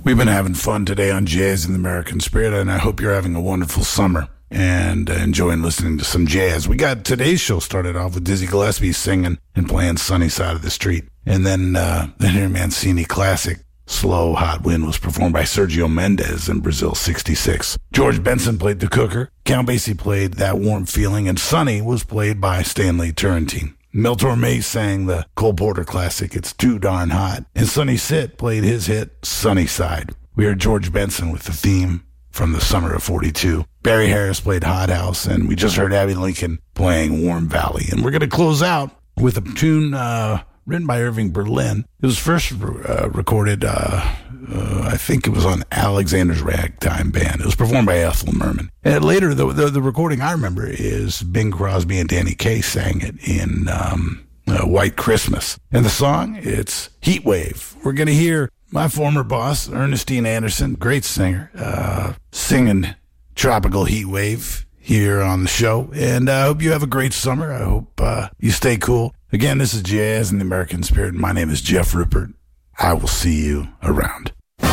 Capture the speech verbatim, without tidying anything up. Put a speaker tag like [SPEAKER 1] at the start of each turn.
[SPEAKER 1] We've been having fun today on Jazz in the American Spirit, and I hope you're having a wonderful summer and uh, enjoying listening to some jazz. We got today's show started off with Dizzy Gillespie singing and playing Sunny Side of the Street. And then uh, the Henry Mancini classic, Slow Hot Wind, was performed by Sergio Mendes in Brazil sixty-six. George Benson played the cooker. Count Basie played That Warm Feeling, and Sunny was played by Stanley Turrentine. Mel Torme sang the Cole Porter classic, It's Too Darn Hot. And Sonny Sitt played his hit, Sunny Side. We heard George Benson with the theme from the summer of forty-two. Barry Harris played Hot House, and we just heard Abbey Lincoln playing Warm Valley. And we're going to close out with a tune uh, written by Irving Berlin. It was first uh, recorded, uh, uh, I think it was on Alexander's Ragtime Band. It was performed by Ethel Merman. And later, the, the, the recording I remember is Bing Crosby and Danny Kaye sang it in um, uh, White Christmas. And the song, it's Heat Wave. We're going to hear my former boss, Ernestine Anderson, great singer, uh, singing Tropical Heat Wave here on the show. And I hope you have a great summer. I hope uh, you stay cool. Again, this is Jazz in the American Spirit. My name is Jeff Rupert. I will see you around.